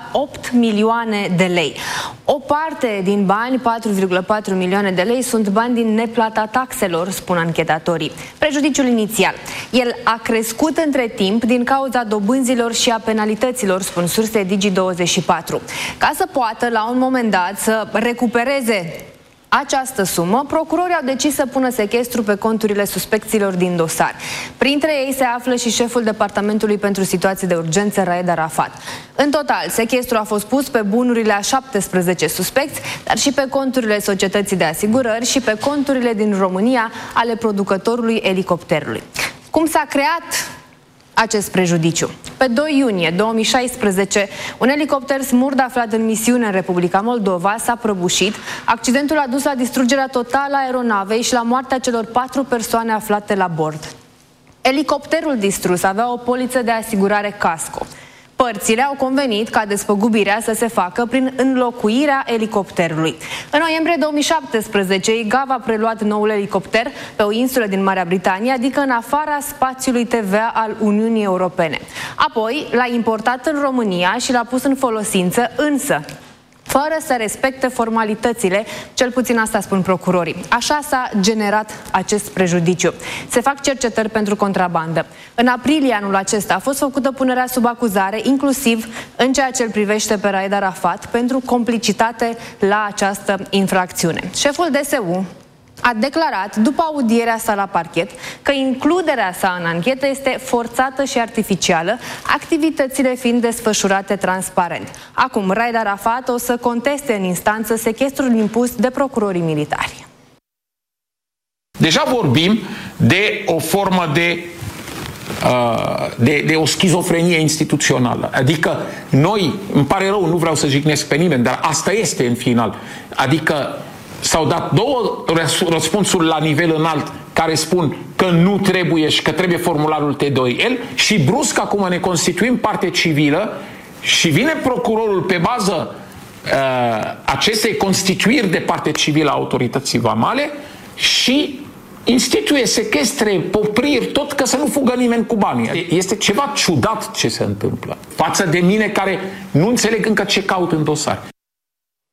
8 milioane de lei. O parte din bani, 4,4 milioane de lei, sunt bani din neplata taxelor, spun anchetatorii. Prejudiciul inițial. El a crescut între timp din cauza dobânzilor și a penalităților, spun surse Digi24. Ca să poată, la un moment dat, să recupereze această sumă, procurorii au decis să pună sechestru pe conturile suspecților din dosar. Printre ei se află și șeful Departamentului pentru Situații de Urgență, Raed Arafat. În total, sechestru a fost pus pe bunurile a 17 suspecți, dar și pe conturile Societății de Asigurări și pe conturile din România ale producătorului elicopterului. Cum s-a creat acest prejudiciu? Pe 2 iunie 2016, un elicopter Smurd aflat în misiune în Republica Moldova s-a prăbușit. Accidentul a dus la distrugerea totală a aeronavei și la moartea celor 4 persoane aflate la bord. Elicopterul distrus avea o poliță de asigurare casco. Părțile au convenit ca despăgubirea să se facă prin înlocuirea elicopterului. În noiembrie 2017, IGAV a preluat noul elicopter pe o insulă din Marea Britanie, adică în afara spațiului TVA al Uniunii Europene. Apoi l-a importat în România și l-a pus în folosință, însă fără să respecte formalitățile, cel puțin asta spun procurorii. Așa s-a generat acest prejudiciu. Se fac cercetări pentru contrabandă. În aprilie anul acesta a fost făcută punerea sub acuzare, inclusiv în ceea ce îl privește pe Raed Arafat, pentru complicitate la această infracțiune. Șeful DSU a declarat, după audierea sa la parchet, că includerea sa în anchetă este forțată și artificială, activitățile fiind desfășurate transparent. Acum, Raed Arafat o să conteste în instanță sechestrul impus de procurorii militari. Deja vorbim de o formă de o schizofrenie instituțională. Adică noi, îmi pare rău, nu vreau să jignesc pe nimeni, dar asta este în final. Adică s-au dat două răspunsuri la nivel înalt care spun că nu trebuie și că trebuie formularul T2L și brusc acum ne constituim parte civilă și vine procurorul pe bază acestei constituiri de parte civilă a autorității vamale și instituie sechestre, popriri, tot că să nu fugă nimeni cu banii. Este ceva ciudat ce se întâmplă față de mine care nu înțeleg încă ce caut în dosar.